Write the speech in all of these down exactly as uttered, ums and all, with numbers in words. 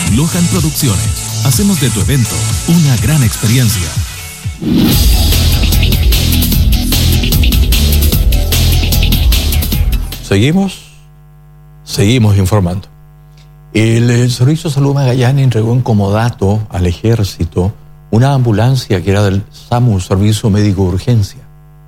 Lohan Producciones. Hacemos de tu evento una gran experiencia. Seguimos, seguimos informando. El, el Servicio de Salud Magallanes entregó en comodato al Ejército una ambulancia que era del SAMU, Servicio Médico de Urgencia.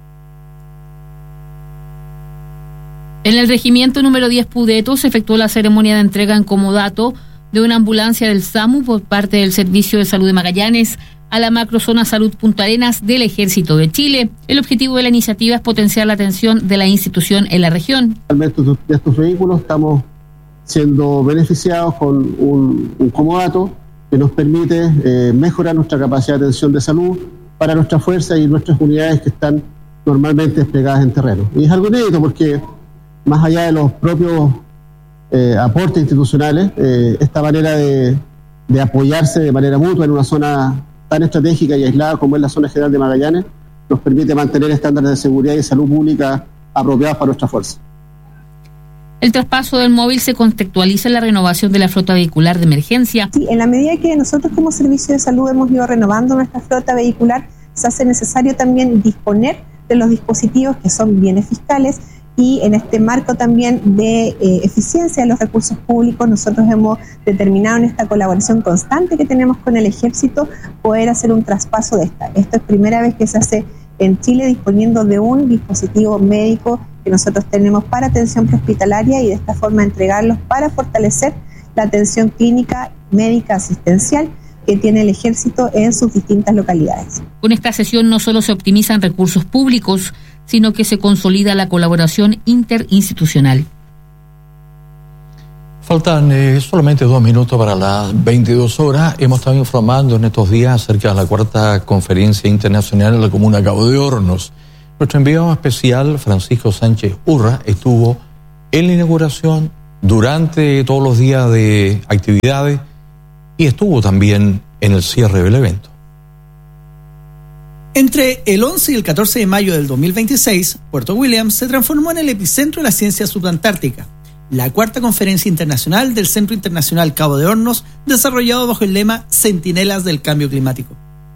En el regimiento número diez Pudeto se efectuó la ceremonia de entrega en comodato de una ambulancia del SAMU por parte del Servicio de Salud de Magallanes a la macrozona Salud Punta Arenas del Ejército de Chile. El objetivo de la iniciativa es potenciar la atención de la institución en la región. De estos, de estos vehículos estamos siendo beneficiados con un, un comodato que nos permite eh, mejorar nuestra capacidad de atención de salud para nuestras fuerzas y nuestras unidades que están normalmente desplegadas en terreno. Y es algo inédito porque más allá de los propios eh, aportes institucionales, eh, esta manera de, de apoyarse de manera mutua en una zona tan estratégica y aislada como es la zona general de Magallanes, nos permite mantener estándares de seguridad y salud pública apropiados para nuestra fuerza. El traspaso del móvil se contextualiza en la renovación de la flota vehicular de emergencia. Sí, en la medida que nosotros como Servicio de Salud hemos ido renovando nuestra flota vehicular, se hace necesario también disponer de los dispositivos que son bienes fiscales. Y en este marco también de eh, eficiencia de los recursos públicos, nosotros hemos determinado en esta colaboración constante que tenemos con el Ejército poder hacer un traspaso de esta. Esto es primera vez que se hace en Chile disponiendo de un dispositivo médico que nosotros tenemos para atención prehospitalaria y de esta forma entregarlos para fortalecer la atención clínica, médica, asistencial que tiene el Ejército en sus distintas localidades. Con esta sesión no solo se optimizan recursos públicos, sino que se consolida la colaboración interinstitucional. Faltan eh, solamente dos minutos para las veintidós horas. Hemos estado informando en estos días acerca de la cuarta conferencia internacional en la comuna Cabo de Hornos. Nuestro enviado especial, Francisco Sánchez Urra, estuvo en la inauguración durante todos los días de actividades y estuvo también en el cierre del evento. Entre el once y el catorce de mayo del dos mil veintiséis, Puerto Williams se transformó en el epicentro de la ciencia subantártica, la cuarta conferencia internacional del Centro Internacional Cabo de Hornos, desarrollado bajo el lema Centinelas del Cambio Climático.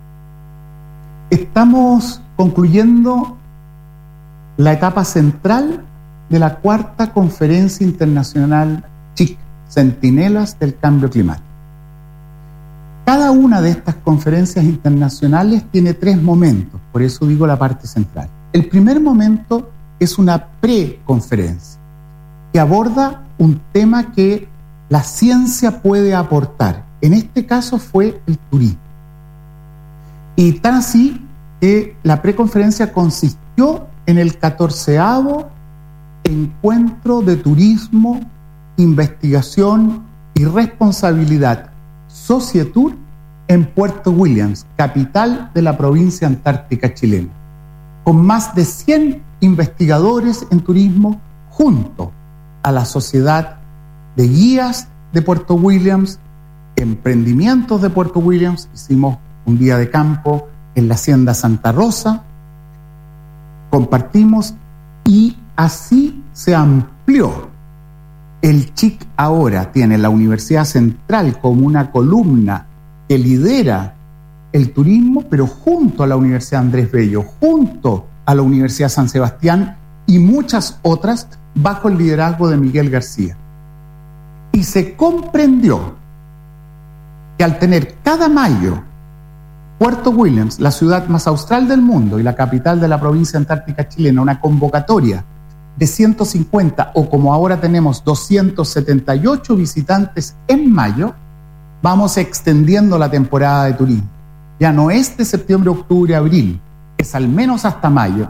Estamos concluyendo la etapa central de la cuarta conferencia internacional C I C, Centinelas del Cambio Climático. Cada una de estas conferencias internacionales tiene tres momentos, por eso digo la parte central. El primer momento es una preconferencia que aborda un tema que la ciencia puede aportar. En este caso fue el turismo. Y tan así que la preconferencia consistió en el catorceavo encuentro de turismo, investigación y responsabilidad Societour en Puerto Williams, capital de la provincia antártica chilena, con más de cien investigadores en turismo junto a la Sociedad de Guías de Puerto Williams, Emprendimientos de Puerto Williams. Hicimos un día de campo en la Hacienda Santa Rosa, compartimos y así se amplió. El C I C ahora tiene la Universidad Central como una columna que lidera el turismo, pero junto a la Universidad Andrés Bello, junto a la Universidad San Sebastián y muchas otras bajo el liderazgo de Miguel García. Y se comprendió que al tener cada mayo Puerto Williams, la ciudad más austral del mundo y la capital de la provincia antártica chilena, una convocatoria de ciento cincuenta o como ahora tenemos doscientos setenta y ocho visitantes en mayo, vamos extendiendo la temporada de turismo. Ya no es de septiembre, octubre, abril, es al menos hasta mayo.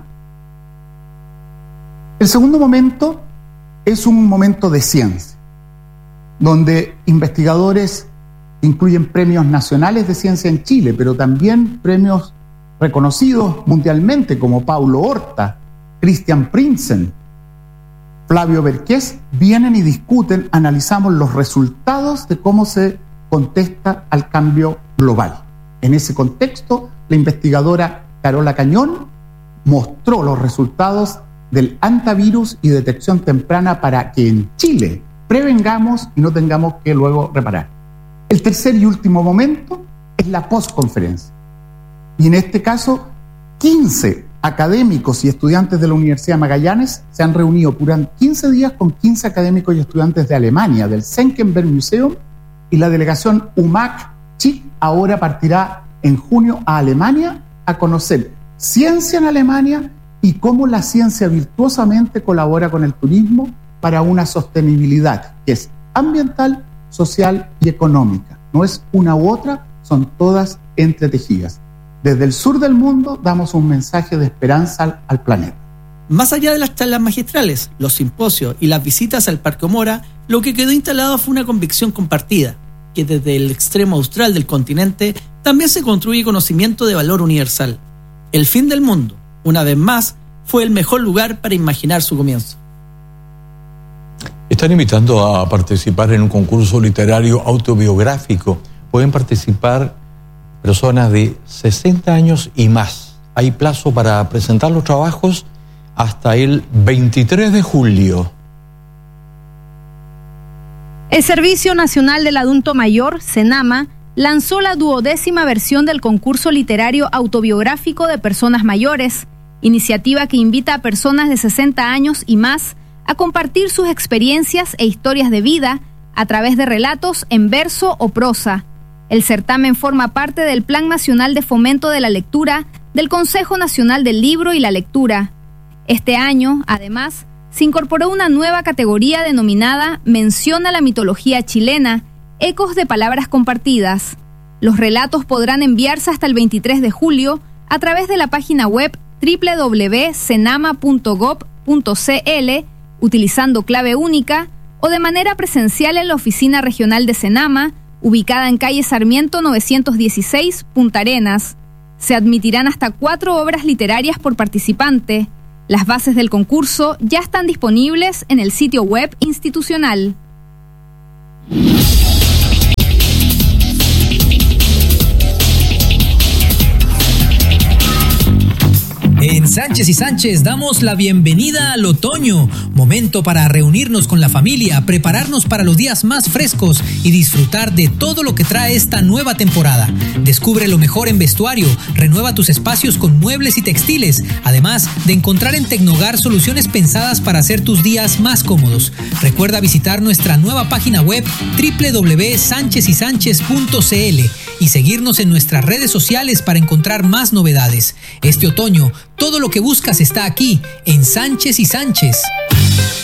El segundo momento es un momento de ciencia, donde investigadores incluyen premios nacionales de ciencia en Chile, pero también premios reconocidos mundialmente como Paulo Horta, Christian Prinsen, Flavio Berqués, vienen y discuten, analizamos los resultados de cómo se contesta al cambio global. En ese contexto, la investigadora Carola Cañón mostró los resultados del antivirus y detección temprana para que en Chile prevengamos y no tengamos que luego reparar. El tercer y último momento es la postconferencia. Y en este caso, quince académicos y estudiantes de la Universidad de Magallanes se han reunido durante quince días con quince académicos y estudiantes de Alemania, del Senckenberg Museum, y la delegación U M A C Chic ahora partirá en junio a Alemania a conocer ciencia en Alemania y cómo la ciencia virtuosamente colabora con el turismo para una sostenibilidad que es ambiental, social y económica. No es una u otra, son todas entretejidas. Desde el sur del mundo damos un mensaje de esperanza al, al planeta. Más allá de las charlas magistrales, los simposios y las visitas al Parque Mora, lo que quedó instalado fue una convicción compartida, que desde el extremo austral del continente también se construye conocimiento de valor universal. El fin del mundo, una vez más, fue el mejor lugar para imaginar su comienzo. Están invitando a participar en un concurso literario autobiográfico. Pueden participar personas de sesenta años y más. Hay plazo para presentar los trabajos hasta el veintitrés de julio. El Servicio Nacional del Adulto Mayor, SENAMA, lanzó la duodécima versión del concurso literario autobiográfico de personas mayores, iniciativa que invita a personas de sesenta años y más a compartir sus experiencias e historias de vida a través de relatos en verso o prosa. El certamen forma parte del Plan Nacional de Fomento de la Lectura del Consejo Nacional del Libro y la Lectura. Este año, además, se incorporó una nueva categoría denominada Mención a la mitología chilena, ecos de palabras compartidas. Los relatos podrán enviarse hasta el veintitrés de julio a través de la página web doble u doble u doble u punto senama punto gob punto c l, utilizando clave única, o de manera presencial en la oficina regional de SENAMA, ubicada en calle Sarmiento novecientos dieciséis, Punta Arenas. Se admitirán hasta cuatro obras literarias por participante. Las bases del concurso ya están disponibles en el sitio web institucional. En Sánchez y Sánchez damos la bienvenida al otoño, momento para reunirnos con la familia, prepararnos para los días más frescos y disfrutar de todo lo que trae esta nueva temporada. Descubre lo mejor en vestuario, renueva tus espacios con muebles y textiles, además de encontrar en Tecnogar soluciones pensadas para hacer tus días más cómodos. Recuerda visitar nuestra nueva página web doble u doble u doble u punto sánchez y sánchez punto c l y seguirnos en nuestras redes sociales para encontrar más novedades. Este otoño, todo lo que buscas está aquí, en Sánchez y Sánchez.